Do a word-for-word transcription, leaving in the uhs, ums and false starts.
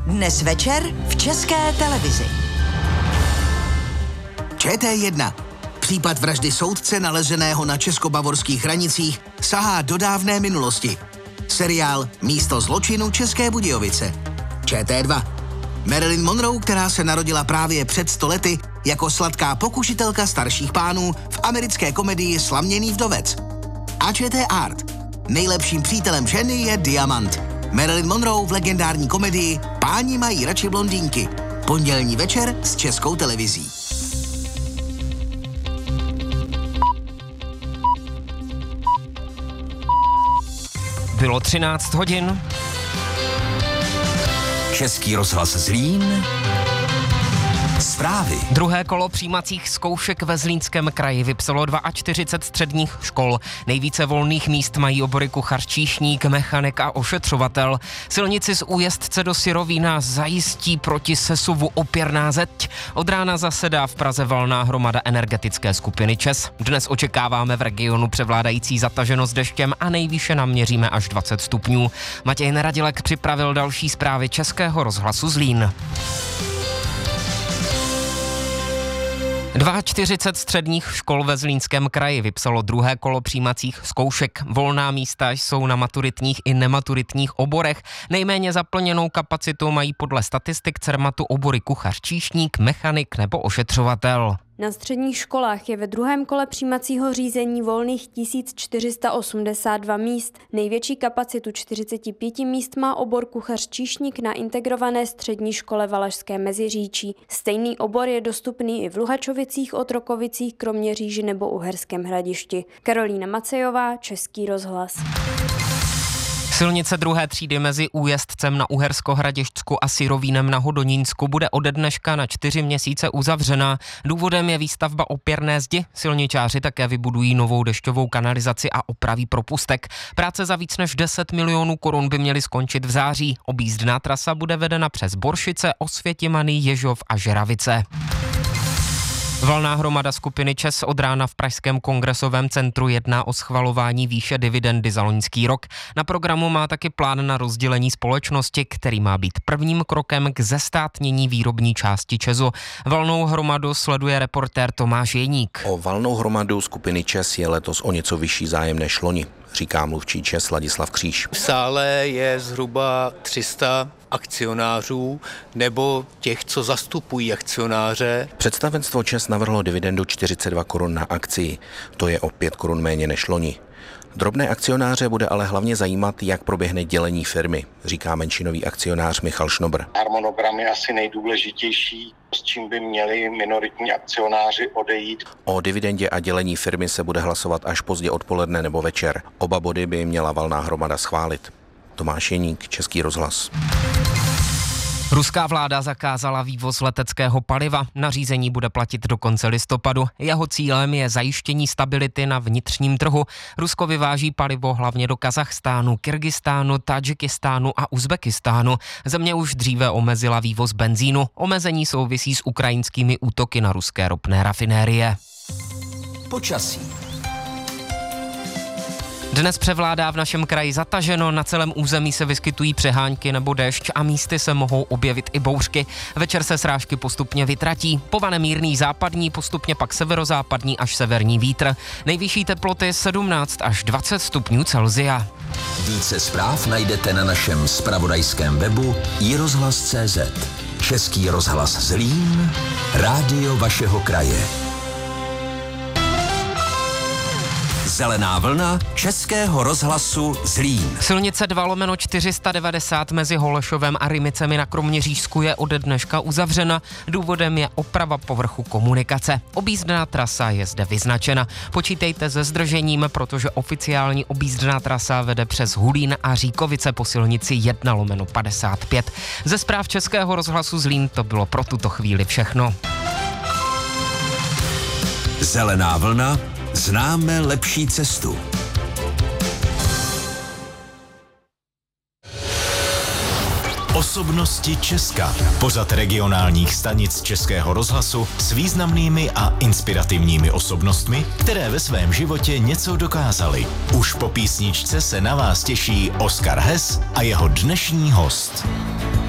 Dnes večer v České televizi. Č T jedna. Případ vraždy soudce nalezeného na česko-bavorských hranicích sahá do dávné minulosti. Seriál Místo zločinu České Budějovice. Č T dva. Marilyn Monroe, která se narodila právě před sto lety jako sladká pokušitelka starších pánů v americké komedii Slaměný vdovec. A Č T Art. Nejlepším přítelem ženy je diamant. Marilyn Monroe v legendární komedii Páni mají radši blondýnky. Pondělní večer s Českou televizí. Bylo třináct hodin. Český rozhlas Zlín. Zprávy. Druhé kolo přijímacích zkoušek ve Zlínském kraji vypsalo čtyřicet dva středních škol. Nejvíce volných míst mají obory kuchař, číšník, mechanik a ošetřovatel. Silnici z Újezdce do Syrovína zajistí proti sesuvu opěrná zeď. Od rána zasedá v Praze valná hromada energetické skupiny ČEZ. Dnes očekáváme v regionu převládající zataženost deštěm a nejvýše naměříme až dvacet stupňů. Matěj Neradilek připravil další zprávy Českého rozhlasu Zlín. čtyřicet dva středních škol ve Zlínském kraji vypsalo druhé kolo přijímacích zkoušek. Volná místa jsou na maturitních i nematuritních oborech. Nejméně zaplněnou kapacitu mají podle statistik Cermatu obory kuchař, číšník, mechanik nebo ošetřovatel. Na středních školách je ve druhém kole přijímacího řízení volných tisíc čtyři sta osmdesát dva míst. Největší kapacitu čtyřicet pět míst má obor kuchař číšník na integrované střední škole Valašské Meziříčí. Stejný obor je dostupný i v Luhačovicích, Otrokovicích, Kroměříži nebo Uherském Hradišti. Karolína Macejová, Český rozhlas. Silnice druhé třídy mezi Újezdcem na Uhersko-Hradišťsku a Syrovínem na Hodonínsku bude ode dneška na čtyři měsíce uzavřená. Důvodem je výstavba opěrné zdi. Silničáři také vybudují novou dešťovou kanalizaci a opraví propustek. Práce za víc než deset milionů korun by měly skončit v září. Objízdná trasa bude vedena přes Boršice, Osvětimany, Ježov a Žeravice. Valná hromada skupiny ČEZ od rána v pražském kongresovém centru jedná o schvalování výše dividendy za loňský rok. Na programu má taky plán na rozdělení společnosti, který má být prvním krokem k zestátnění výrobní části ČEZu. Valnou hromadu sleduje reportér Tomáš Jeník. O valnou hromadu skupiny ČEZ je letos o něco vyšší zájem než loni, říká mluvčí ČEZ Ladislav Kříž. V sále je zhruba tři sta akcionářů nebo těch, co zastupují akcionáře. Představenstvo ČEZ navrhlo dividendu čtyřicet dva korun na akcii. To je o pět korun méně než loni. Drobné akcionáře bude ale hlavně zajímat, jak proběhne dělení firmy, říká menšinový akcionář Michal Šnobr. Harmonogram je asi nejdůležitější, s čím by měli minoritní akcionáři odejít. O dividendě a dělení firmy se bude hlasovat až pozdě odpoledne nebo večer. Oba body by měla valná hromada schválit. Tomáš Jeník, Český rozhlas. Ruská vláda zakázala vývoz leteckého paliva. Nařízení bude platit do konce listopadu. Jeho cílem je zajištění stability na vnitřním trhu. Rusko vyváží palivo hlavně do Kazachstánu, Kyrgyzstánu, Tadžikistánu a Uzbekistánu. Země už dříve omezila vývoz benzínu. Omezení souvisí s ukrajinskými útoky na ruské ropné rafinérie. Počasí. Dnes převládá v našem kraji zataženo, na celém území se vyskytují přehánky nebo déšť a místy se mohou objevit i bouřky. Večer se srážky postupně vytratí, povane mírný západní, postupně pak severozápadní až severní vítr. Nejvyšší teploty sedmnáct až dvacet stupňů Celsia. Více zpráv najdete na našem zpravodajském webu i rozhlas tečka cé zet. Český rozhlas Zlín, rádio vašeho kraje. Zelená vlna Českého rozhlasu Zlín. Silnice dva lomeno čtyři sta devadesát mezi Holešovem a Rymicemi na Kroměřížsku je ode dneška uzavřena. Důvodem je oprava povrchu komunikace. Objízdná trasa je zde vyznačena. Počítejte se zdržením, protože oficiální objízdná trasa vede přes Hulín a Říkovice po silnici jedna lomeno padesát pět. Ze zpráv Českého rozhlasu Zlín to bylo pro tuto chvíli všechno. Zelená vlna. Známe lepší cestu. Osobnosti Česka. Pořad regionálních stanic Českého rozhlasu s významnými a inspirativními osobnostmi, které ve svém životě něco dokázali. Už po písničce se na vás těší Oskar Hess a jeho dnešní host.